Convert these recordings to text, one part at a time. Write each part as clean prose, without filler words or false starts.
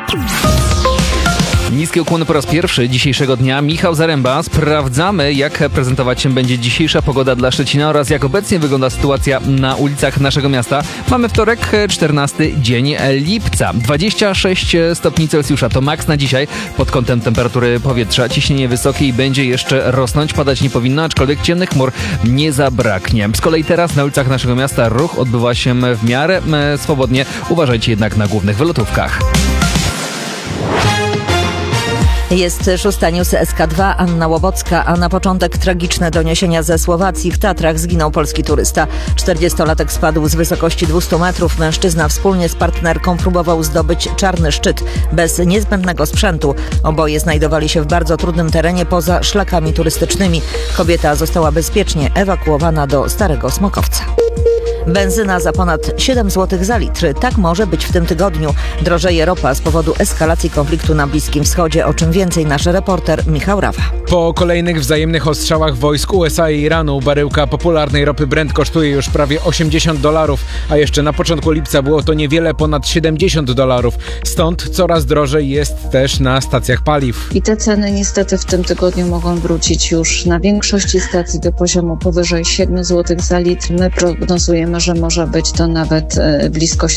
Niskie ukłony po raz pierwszy dzisiejszego dnia. Michał Zaręba. Sprawdzamy, jak prezentować się będzie dzisiejsza pogoda dla Szczecina oraz jak obecnie wygląda sytuacja na ulicach naszego miasta. Mamy wtorek, 14 dzień lipca. 26 stopni Celsjusza to maks na dzisiaj pod kątem temperatury powietrza. Ciśnienie wysokie i będzie jeszcze rosnąć. Padać nie powinno, aczkolwiek ciemnych chmur nie zabraknie. Z kolei teraz na ulicach naszego miasta ruch odbywa się w miarę swobodnie. Uważajcie jednak na głównych wylotówkach. Jest 6 News SK2, Anna Łowocka, a na początek tragiczne doniesienia ze Słowacji. W Tatrach zginął polski turysta. 40-latek spadł z wysokości 200 metrów. Mężczyzna wspólnie z partnerką próbował zdobyć czarny szczyt bez niezbędnego sprzętu. Oboje znajdowali się w bardzo trudnym terenie poza szlakami turystycznymi. Kobieta została bezpiecznie ewakuowana do Starego Smokowca. Benzyna za ponad 7 zł za litr. Tak może być w tym tygodniu. Drożeje ropa z powodu eskalacji konfliktu na Bliskim Wschodzie. O czym więcej nasz reporter Michał Rawa. Po kolejnych wzajemnych ostrzałach wojsk USA i Iranu baryłka popularnej ropy Brent kosztuje już prawie $80, a jeszcze na początku lipca było to niewiele ponad $70. Stąd coraz drożej jest też na stacjach paliw. I te ceny niestety w tym tygodniu mogą wrócić już na większości stacji do poziomu powyżej 7 zł za litr. My prognozujemy, że może być to nawet blisko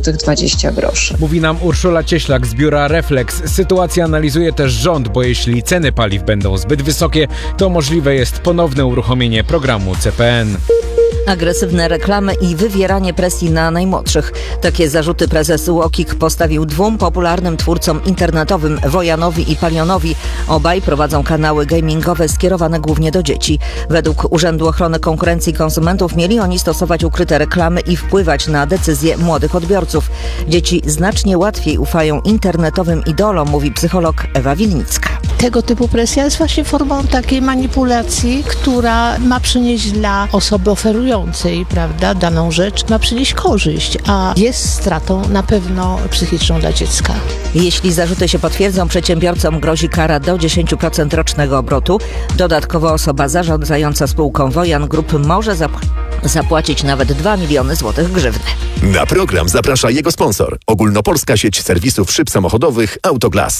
7,20 zł. Mówi nam Urszula Cieślak z biura Reflex. Sytuację analizuje też rząd, bo jeśli ceny paliw będą zbyt wysokie, to możliwe jest ponowne uruchomienie programu CPN. Agresywne reklamy i wywieranie presji na najmłodszych. Takie zarzuty prezes UOKiK postawił 2 popularnym twórcom internetowym, Wojanowi i Palionowi. Obaj prowadzą kanały gamingowe skierowane głównie do dzieci. Według Urzędu Ochrony Konkurencji i Konsumentów mieli oni stosować ukryte reklamy i wpływać na decyzje młodych odbiorców. Dzieci znacznie łatwiej ufają internetowym idolom, mówi psycholog Ewa Wilnicka. Tego typu presja jest właśnie formą takiej manipulacji, która ma przynieść dla osoby oferującej, prawda, daną rzecz, ma przynieść korzyść, a jest stratą na pewno psychiczną dla dziecka. Jeśli zarzuty się potwierdzą, przedsiębiorcom grozi kara do 10% rocznego obrotu. Dodatkowo osoba zarządzająca spółką Wojan Group może zapłacić nawet 2 miliony złotych grzywny. Na program zaprasza jego sponsor. Ogólnopolska sieć serwisów szyb samochodowych Autoglas.